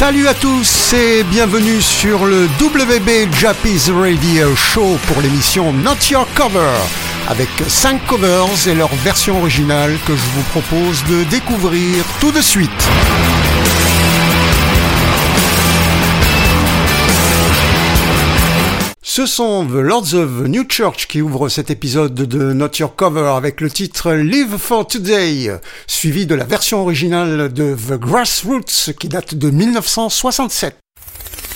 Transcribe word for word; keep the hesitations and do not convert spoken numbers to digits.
Salut à tous et bienvenue sur le W B Jappies Radio Show pour l'émission Not Your Cover, avec cinq covers et leur version originale que je vous propose de découvrir tout de suite. Ce sont The Lords of New Church qui ouvrent cet épisode de Not Your Cover avec le titre Live for Today, suivi de la version originale de The Grassroots qui date de dix-neuf cent soixante-sept.